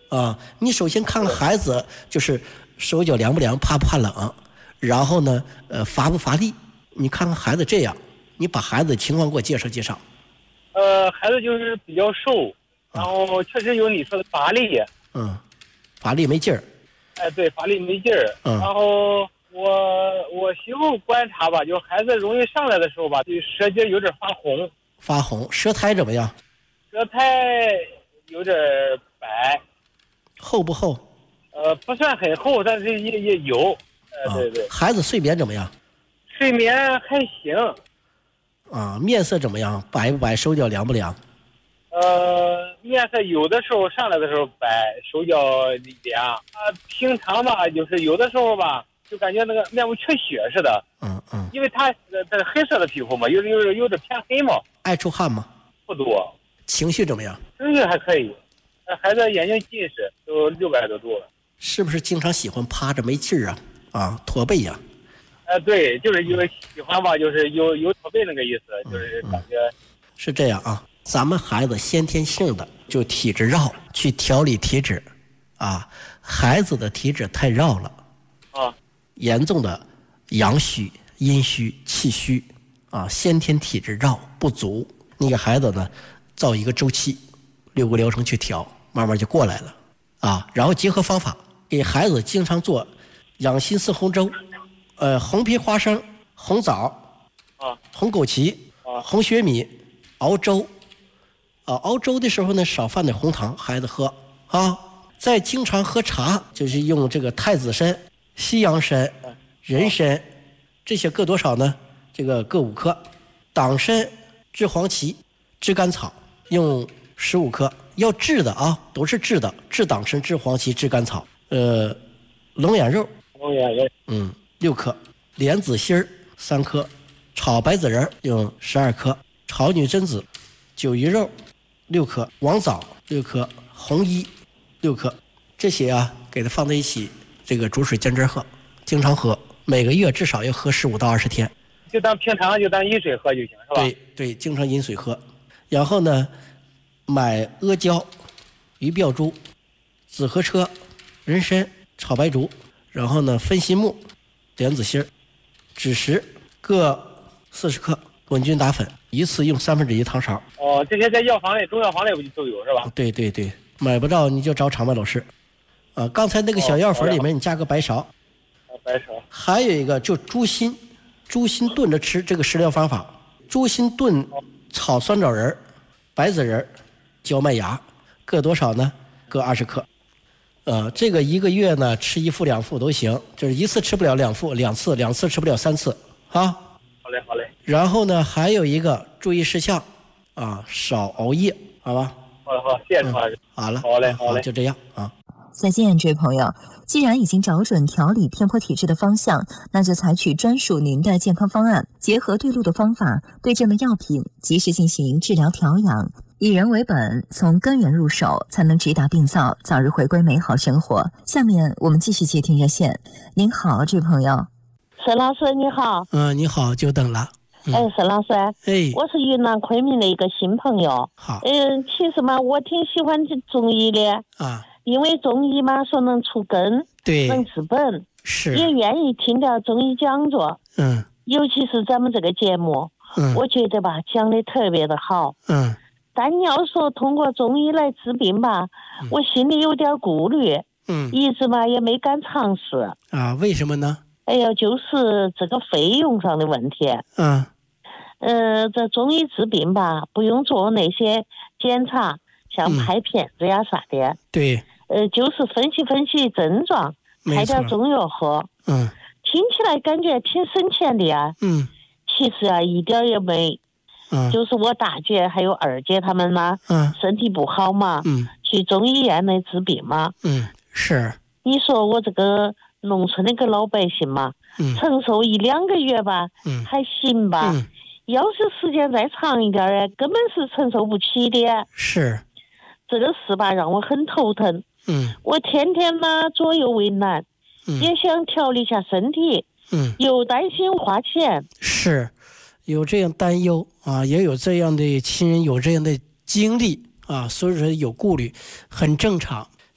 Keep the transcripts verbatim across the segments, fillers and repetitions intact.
啊。你首先看看孩子，就是手脚凉不凉，怕不怕冷，然后呢，呃，乏不乏力？你看看孩子这样，你把孩子的情况给我介绍介绍。 呃，孩子就是比较瘦，然后确实有你说的乏力。 嗯，乏力没劲儿。 哎，对，乏力没劲儿。 嗯。 然后我我媳妇观察吧，就孩子容易上来的时候吧，就舌尖有点发红。 发红，舌苔怎么样？ 舌苔有点白。 厚不厚？ 呃，不算很厚，但是也也有。呃，对对。 啊、孩子睡眠怎么样？ 睡眠还行。 啊，面色怎么样？白不白？手脚凉不凉？ 呃，面色有的时候上来的时候白，手脚凉。啊，平常吧，就是有的时候吧，就感觉那个面部缺血似的。 嗯嗯。 因为他呃黑色的皮肤嘛，有有有有点偏黑嘛。 爱出汗吗？ 不多。 情绪怎么样？ 情绪还可以。孩子眼睛近视，都六百多度了。 是不是经常喜欢趴着没劲儿啊？啊，驼背呀、 啊？呃，对，就是因为喜欢吧，就是有有驼背那个意思，就是感觉、 嗯、是这样啊。咱们孩子先天性的就体质绕，去调理体质，啊，孩子的体质太绕了， 啊， 严重的阳虚、阴虚、气虚，啊，先天体质绕不足，你给孩子呢造一个周期，六个疗程去调，慢慢就过来了，啊，然后结合方法，给孩子经常做养心四红粥，呃，红皮花生、红枣， 啊， 红枸杞， 啊， 红学米，熬粥。啊，熬粥的时候呢，少放点红糖，孩子喝啊。再经常喝茶，就是用这个太子参、西洋参、人参，这些各多少呢？这个各五克。党参、制黄芪、炙甘草，用十五克。要制的啊，都是制的，制党参、制黄芪、制甘草。呃，龙眼肉， 龙眼肉， 嗯，六克。莲子心儿三克，炒白子仁用十二克，炒女贞子、九鱼肉。六克，王枣六克，红衣六克，这些啊给它放在一起，这个煮水煎汁喝，经常喝，每个月至少要喝十五到二十天。 就当平常就当饮水喝就行，是吧？ 对对，经常饮水喝。然后呢，买阿胶、鱼鳔珠、紫河车、人参、炒白术，然后呢分心木、莲子心、枳实各四十克，滚菌打粉，一次用三分之一汤勺。 哦，这些在药房里、中药房里不就都有是吧？ 对对对，买不着你就找场外老师。啊，刚才那个小药粉里面你加个白芍。 哦，白芍。还有一个就猪心，猪心炖着吃，这个食疗方法。猪心炖炒酸枣仁、白子仁、焦麦芽，各多少呢？各二十克。呃，这个一个月呢吃一副两副都行，就是一次吃不了两副，两次两次吃不了三次啊。 好嘞好嘞。 然后呢还有一个注意事项。啊，少熬夜，好吧？ 好了，好，谢谢老师、嗯。 好了， 好嘞，好嘞， 就这样啊。 再见，这位朋友。既然已经找准调理偏颇体质的方向，那就采取专属您的健康方案，结合对路的方法，对症的药品，及时进行治疗调养，以人为本，从根源入手，才能直达病灶，早日回归美好生活。下面我们继续接听热线。您好，这位朋友。 沈老师你好。 嗯，你好，久等了。 嗯、哎，沈老师， 哎， 我是云南昆明的一个新朋友。 好， 嗯，其实嘛，我挺喜欢中医的啊， 因为中医嘛说能除根， 对， 能治本， 是， 也愿意听点中医讲座。 嗯， 尤其是咱们这个节目， 嗯， 我觉得吧讲的特别的好。 嗯， 但你要说通过中医来治病吧，嗯、我心里有点顾虑， 嗯， 一直嘛也没敢尝试。 啊，为什么呢？ 哎呀，就是这个费用上的问题。 嗯。 呃，这中医治病吧，不用做那些检查，像拍片子呀啥的。 嗯、对。 呃，就是分析分析症状，开点中药喝。 嗯。 听起来感觉挺省钱的呀。 嗯。 其实啊，一点也没。 嗯。 就是我大姐还有二姐他们嘛， 嗯， 身体不好嘛， 嗯， 去中医院来治病嘛。 嗯，是。 你说我这个农村那个老百姓嘛， 嗯， 承受一两个月吧， 嗯， 还行吧。 嗯。 要是时间再长一点儿，根本是承受不起的。 是， 这个事吧让我很头疼。 嗯， 我天天嘛左右为难， 嗯， 也想调理一下身体， 嗯， 又担心花钱。 是，有这样担忧啊，也有这样的亲人有这样的经历啊，所以说有顾虑，很正常。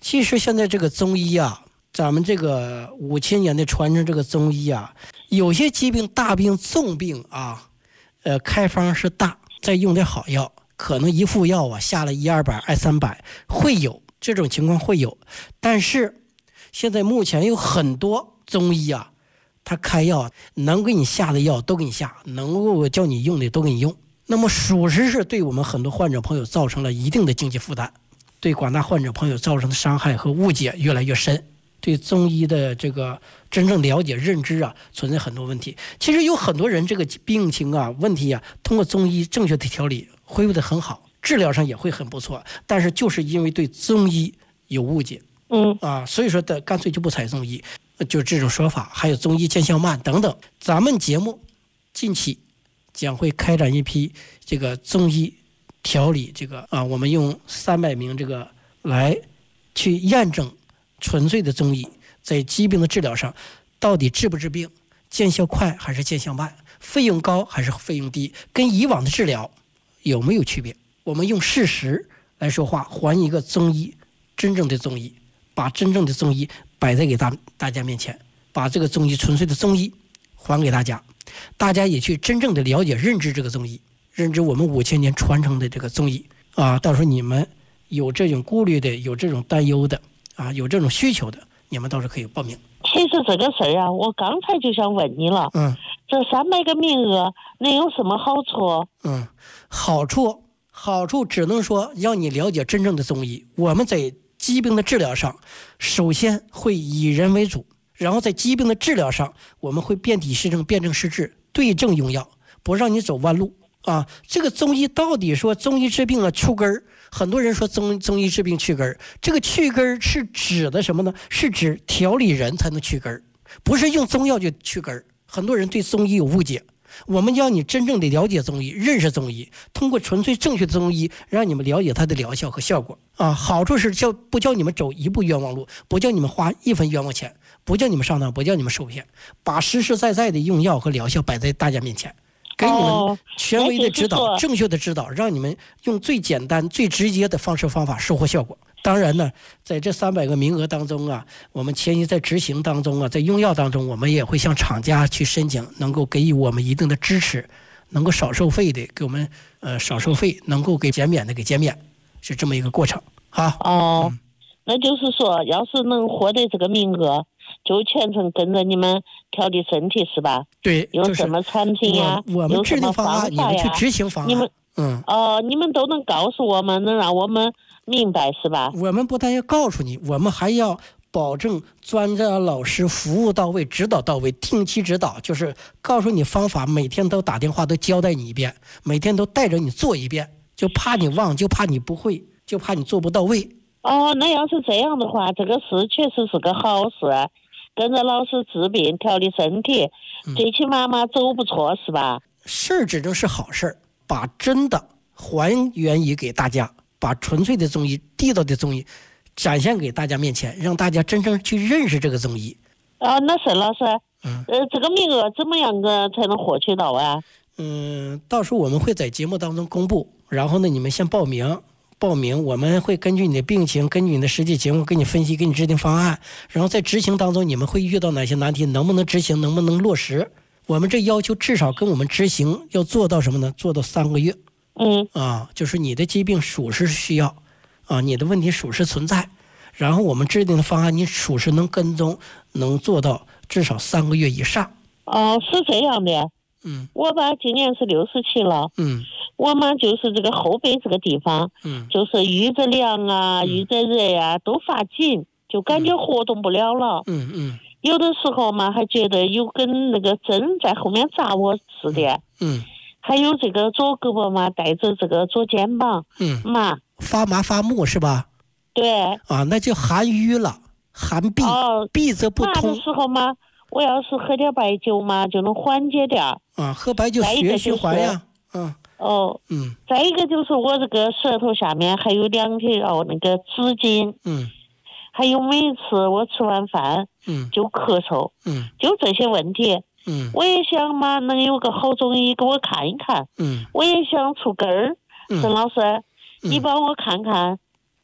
其实现在这个中医啊，咱们这个五千年的传承这个中医啊，有些疾病大病重病啊，呃，开方是大，再用点好药，可能一副药啊下了一二百、二三百，会有这种情况会有。但是现在目前有很多中医啊，他开药能给你下的药都给你下，能够叫你用的都给你用。那么属实是对我们很多患者朋友造成了一定的经济负担，对广大患者朋友造成的伤害和误解越来越深，对中医的这个真正了解认知啊存在很多问题。其实有很多人这个病情啊问题啊，通过中医正确的调理恢复得很好，治疗上也会很不错，但是就是因为对中医有误解， 嗯啊，所以说的干脆就不采中医，就这种说法。还有中医见效慢等等。咱们节目近期将会开展一批这个中医调理，这个啊，我们用三百名这个来去验证纯粹的中医在疾病的治疗上到底治不治病，见效快还是见效慢，费用高还是费用低，跟以往的治疗有没有区别。我们用事实来说话，还一个中医真正的中医，把真正的中医摆在给大大家面前，把这个中医纯粹的中医还给大家，大家也去真正的了解认知这个中医，认知我们五千年传承的这个中医啊。到时候你们有这种顾虑的，有这种担忧的啊，有这种需求的，你们倒是可以报名。 其实这个事儿啊，我刚才就想问你了， 嗯， 这三百个名额能有什么好处？ 嗯，好处好处只能说让你了解真正的中医。我们在疾病的治疗上，首先会以人为主，然后在疾病的治疗上，我们会辨体施症、辨证施治，对症用药，不让你走弯路啊。这个中医到底说中医治病啊，出根儿。很多人说中中医治病去根儿，这个去根儿是指的什么呢？是指调理人才能去根儿，不是用中药就去根儿。很多人对中医有误解，我们要你真正的了解中医，认识中医，通过纯粹正确的中医，让你们了解它的疗效和效果啊。好处是叫不叫你们走一步冤枉路，不叫你们花一分冤枉钱，不叫你们上当，不叫你们受骗，把实实在在的用药和疗效摆在大家面前，给你们权威的指导、哦、正确的指导，让你们用最简单最直接的方式方法收获效果。当然呢，在这三百个名额当中啊，我们前期在执行当中啊，在用药当中，我们也会向厂家去申请，能够给予我们一定的支持，能够少收费的给我们呃少收费，能够给减免的给减免，是这么一个过程啊。 哦、嗯，那就是说，要是能获得这个名额，就全程跟着你们调理身体是吧？ 对， 有什么产品呀、啊？ 我们制定方案， 呀、 你们去执行方案。 你们嗯哦、呃，你们都能告诉我们，能让我们明白是吧？ 我们不但要告诉你，我们还要保证专家老师服务到位、指导到位，定期指导，就是告诉你方法，每天都打电话都交代你一遍，每天都带着你做一遍，就怕你忘，就怕你不会，就怕你做不到位。 哦，那要是这样的话，这个事确实是个好事，跟着老师治病调理身体，最起码嘛走不错是吧？ 事儿只能是好事儿，把真的还原于给大家，把纯粹的中医、地道的中医展现给大家面前，让大家真正去认识这个中医。 啊，那沈老师， 嗯， 呃，这个名额怎么样个才能获取到啊？ 嗯，到时候我们会在节目当中公布，然后呢，你们先报名。报名，我们会根据你的病情，根据你的实际情况给你分析，给你制定方案，然后在执行当中你们会遇到哪些难题，能不能执行，能不能落实。我们这要求至少跟我们执行要做到什么呢？做到三个月。 嗯啊，就是你的疾病属实需要啊，你的问题属实存在，然后我们制定的方案你属实能跟踪，能做到至少三个月以上。 哦，是这样的。 嗯， 我吧今年是六十七了。 嗯， 我嘛就是这个后背这个地方， 嗯， 就是遇着凉啊，遇着热呀、啊，都发紧，就感觉活动不了了。 嗯嗯， 有的时候嘛，还觉得有根那个针在后面扎我似的。 嗯， 还有这个左胳膊嘛，带着这个左肩膀， 嗯， 麻， 发麻发木是吧？ 对。 啊，那就寒瘀了，寒痹， 哦， 痹则不通。 麻的时候嘛，我要是喝点白酒嘛，就能缓解点。 啊，喝白酒血液循环呀。嗯。 哦， 嗯。 再一个就是我这个舌头下面还有两条那个纸巾。 嗯。 还有每次我吃完饭， 嗯， 就咳嗽。 嗯。 就这些问题。 嗯。 我也想嘛，能有个好中医给我看一看。 嗯。 我也想出根儿。沈老师， 嗯、 你帮我看看。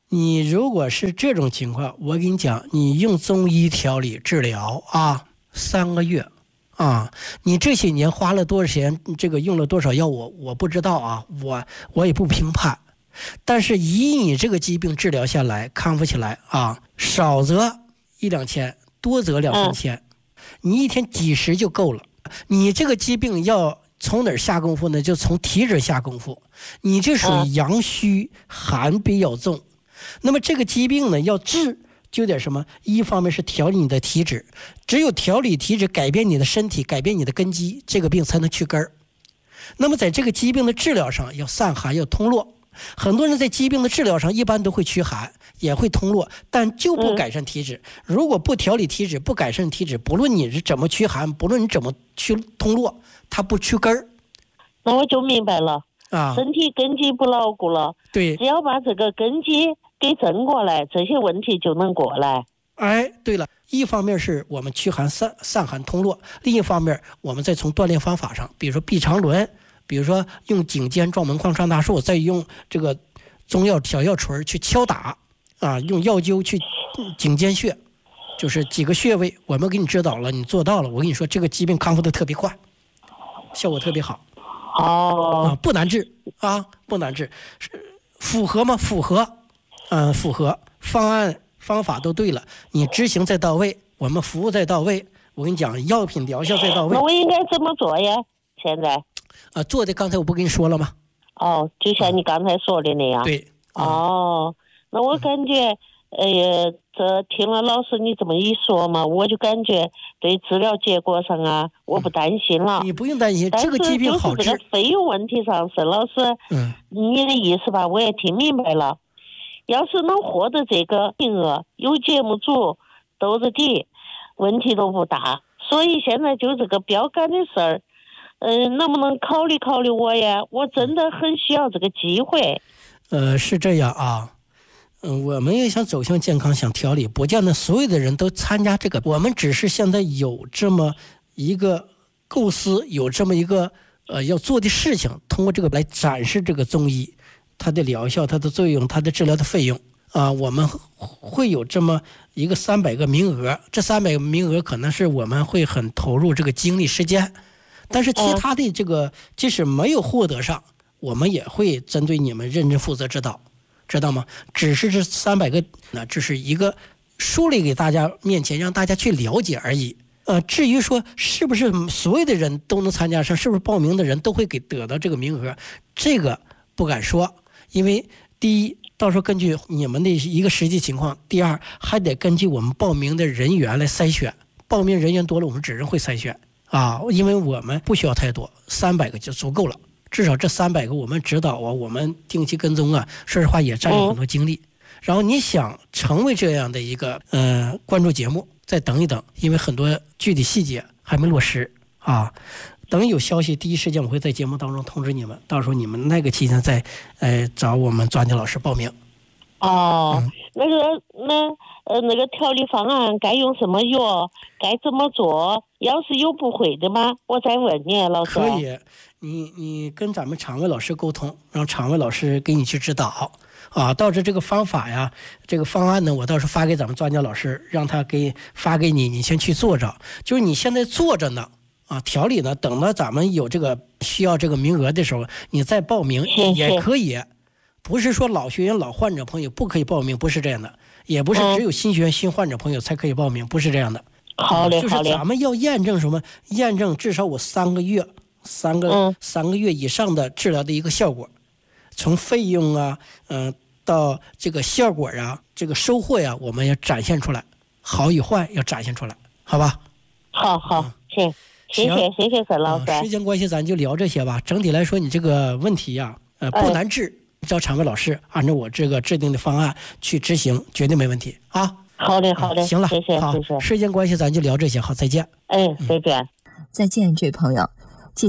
你如果是这种情况，我跟你讲，你用中医调理治疗啊，三个月啊，你这些年花了多少钱，这个用了多少药，我我不知道啊，我我也不评判。但是以你这个疾病治疗下来，康复起来啊，少则一两千，多则两三千，你一天几十就够了。你这个疾病要从哪儿下功夫呢？就从体质下功夫。你这属于阳虚，寒比较重。那么这个疾病呢，要治就得什么？一方面是调理你的体质，只有调理体质，改变你的身体，改变你的根基，这个病才能去根儿。那么在这个疾病的治疗上，要散寒，要通络。很多人在疾病的治疗上一般都会驱寒，也会通络，但就不改善体质。如果不调理体质，不改善体质，不论你是怎么驱寒，不论你怎么去通络，它不去根儿。 那我就明白了啊， 身体根基不牢固了， 对， 只要把这个根基给正过来，这些问题就能过来。 哎，对了，一方面是我们驱寒散散寒通络，另一方面我们再从锻炼方法上，比如说臂长轮，比如说用颈肩撞门框上大树，再用这个中药小药锤去敲打啊，用药灸去颈肩穴，就是几个穴位，我们给你指导了，你做到了，我跟你说这个疾病康复的特别快，效果特别好。 哦， 啊，不难治啊，不难治，是符合吗？符合，嗯、呃，符合，方案方法都对了，你执行再到位，我们服务再到位，我跟你讲，药品疗效再到位。 那我应该怎么做呀？现在？ 啊，做的刚才我不跟你说了吗？ 哦，就像你刚才说的那样。 对。 哦，那我感觉，哎呀，这听了老师你这么一说嘛，我就感觉对治疗结果上啊，我不担心了。 你不用担心，这个疾病好治。 但是就是这个费用问题上，沈老师， 嗯， 你的意思吧，我也听明白了。要是能获得这个名额，有节目组兜着底，问题都不大。所以现在就这个标杆的事儿，嗯、呃，能不能考虑考虑我呀？我真的很需要这个机会。 呃，是这样啊，嗯，我们也想走向健康，想调理，不见得所有的人都参加这个，我们只是现在有这么一个构思，有这么一个呃要做的事情，通过这个来展示这个中医它的疗效、它的作用、它的治疗的费用啊，我们会有这么一个三百个名额，这三百个名额可能是我们会很投入这个精力时间，但是其他的这个即使没有获得上，我们也会针对你们认真负责指导，知道吗？只是这三百个，那这是一个梳理给大家面前，让大家去了解而已。呃，至于说是不是所有的人都能参加上，是不是报名的人都会给得到这个名额，这个不敢说，因为第一，到时候根据你们的一个实际情况；第二，还得根据我们报名的人员来筛选。报名人员多了，我们只能会筛选啊，因为我们不需要太多，三百个就足够了。至少这三百个我们指导啊，我们定期跟踪啊，说实话也占用很多精力。然后你想成为这样的一个呃关注节目，再等一等，因为很多具体细节还没落实啊。等有消息，第一时间我会在节目当中通知你们，到时候你们那个期间再呃找我们专家老师报名。 哦，嗯、那个那呃那个调理方案该用什么药，该怎么做？要是有不会的吗？我再问你，老师。 可以，你你跟咱们场外老师沟通，让场外老师给你去指导啊。到时这个方法呀，这个方案呢，我到时候发给咱们专家老师，让他给发给你，你先去做着。就是你现在做着呢。啊，调理呢，等到咱们有这个需要这个名额的时候，你再报名也可以，不是说老学员、老患者朋友不可以报名，不是这样的，也不是只有新学员、新患者朋友才可以报名，不是这样的。 好嘞， 就是咱们要验证什么？验证至少我三个月、三个、嗯、三个月以上的治疗的一个效果，从费用啊，嗯、呃，到这个效果啊，这个收获呀、啊，我们要展现出来，好与坏要展现出来，好吧？ 好好，行。谢谢谢谢沈老师、 呃。时间关系，咱就聊这些吧。整体来说，你这个问题呀、啊，呃，不难治，找场外老师按照我这个制定的方案去执行，绝对没问题啊。 好嘞，好嘞、 嗯，行了， 谢谢， 好， 谢谢。 时间关系，咱就聊这些，好，再见。 哎，再见。 再见，这位朋友，记住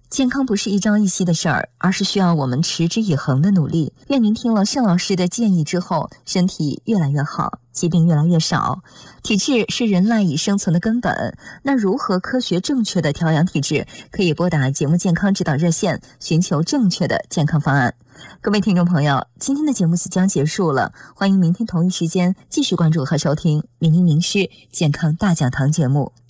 健康不是一朝一夕的事儿，而是需要我们持之以恒的努力。愿您听了盛老师的建议之后，身体越来越好，疾病越来越少。体质是人赖以生存的根本，那如何科学正确的调养体质？可以拨打节目健康指导热线，寻求正确的健康方案。各位听众朋友，今天的节目即将结束了，欢迎明天同一时间继续关注和收听《名医名师健康大讲堂》节目。